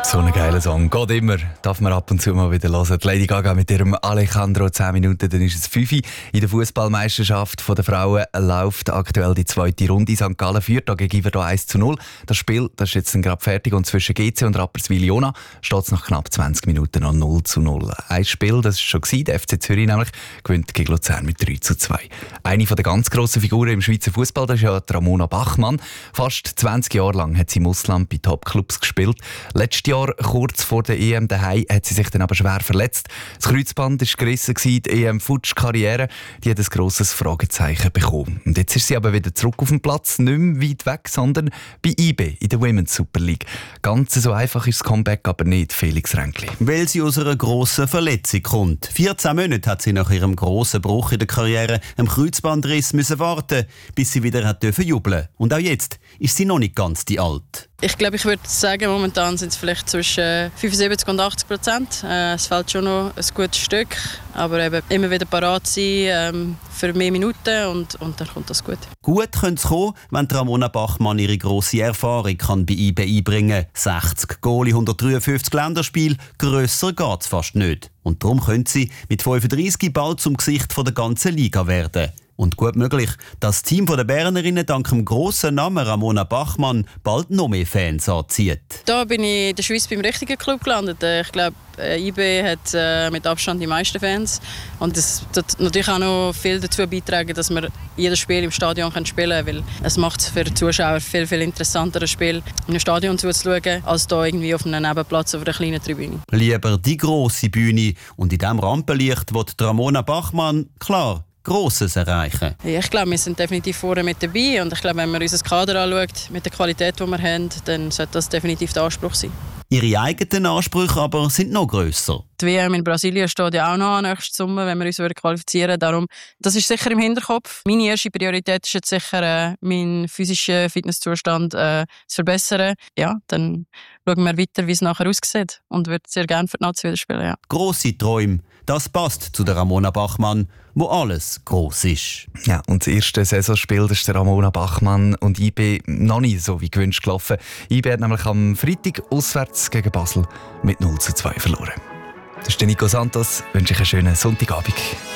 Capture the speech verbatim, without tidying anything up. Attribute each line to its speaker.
Speaker 1: So ein geiler Song. Geht immer. Darf man ab und zu mal wieder hören. Die Lady Gaga mit ihrem Alejandro zehn Minuten, dann ist es fünf. In der Fußballmeisterschaft der Frauen läuft aktuell die zweite Runde. Sankt Gallen führt gegen Iverdon eins zu null. Das Spiel das ist jetzt gerade fertig und zwischen G C und Rapperswil-Jona steht es nach knapp zwanzig Minuten noch null zu null. Ein Spiel, das war schon gewesen. Der F C Zürich nämlich gewinnt gegen Luzern mit drei zu zwei. Eine der ganz grossen Figuren im Schweizer Fußball, das ist ja Ramona Bachmann. Fast zwanzig Jahre lang hat sie im Ausland bei Topclubs gespielt. Letztes Jahr, kurz vor der E M daheim, hat sie sich dann aber schwer verletzt. Das Kreuzband war gerissen, die E M-Futsch-Karriere die hat ein grosses Fragezeichen bekommen. Und jetzt ist sie aber wieder zurück auf dem Platz, nicht mehr weit weg, sondern bei I B in der Women's Super League. Ganz so einfach ist das Comeback aber nicht, Felix Ränkli.
Speaker 2: Weil sie aus einer grossen Verletzung kommt. vierzehn Monate hat sie nach ihrem grossen Bruch in der Karriere, einem Kreuzbandriss, müssen warten, bis sie wieder hat dürfen jubeln. Und auch jetzt ist sie noch nicht ganz die Alt.
Speaker 3: Ich glaube, ich würde sagen, momentan sind es vielleicht zwischen fünfundsiebzig und achtzig Prozent. Äh, es fehlt schon noch ein gutes Stück, aber eben immer wieder parat sein ähm, für mehr Minuten und, und dann kommt das gut.
Speaker 2: Gut könnte es kommen, wenn Ramona Bachmann ihre grosse Erfahrung kann bei I B einbringen kann. sechzig Goal, hundertdreiundfünfzig Länderspiele, grösser geht es fast nicht. Und darum könnte sie mit fünfunddreißig bald zum Gesicht der ganzen Liga werden. Und gut möglich, dass das Team der Bernerinnen dank dem grossen Namen Ramona Bachmann bald noch mehr Fans anzieht.
Speaker 3: Da bin ich in der Schweiz beim richtigen Club gelandet. Ich glaube, I B hat äh, mit Abstand die meisten Fans. Und das tut natürlich auch noch viel dazu beitragen, dass wir jedes Spiel im Stadion spielen können. Weil es macht es für die Zuschauer viel, viel interessanter, ein Spiel in einem Stadion zuzuschauen, als hier irgendwie auf einem Nebenplatz auf einer kleinen Tribüne.
Speaker 2: Lieber die grosse Bühne. Und in diesem Rampenlicht wird Ramona Bachmann, klar, Grosses erreichen.
Speaker 3: Ja, ich glaube, wir sind definitiv vorne mit dabei und ich glaube, wenn man unser Kader anschaut, mit der Qualität, die wir haben, dann sollte das definitiv der Anspruch sein.
Speaker 2: Ihre eigenen Ansprüche aber sind noch grösser.
Speaker 3: Die W M in Brasilien steht ja auch noch an nächsten Sommer, wenn wir uns qualifizieren würden. Darum, das ist sicher im Hinterkopf. Meine erste Priorität ist jetzt sicher, äh, meinen physischen Fitnesszustand äh, zu verbessern. Ja, dann schauen wir weiter, wie es nachher aussieht und würde sehr gerne für die Nazi wieder spielen. Ja.
Speaker 2: Grosse Träume, das passt zu der Ramona Bachmann, wo alles gross ist.
Speaker 1: Ja, und das erste Saisonspiel ist der Ramona Bachmann und I B noch nicht so wie gewünscht gelaufen. I B hat nämlich am Freitag auswärts gegen Basel mit null zu zwei verloren. Das ist der Nico Santos. Ich wünsche euch einen schönen Sonntagabend.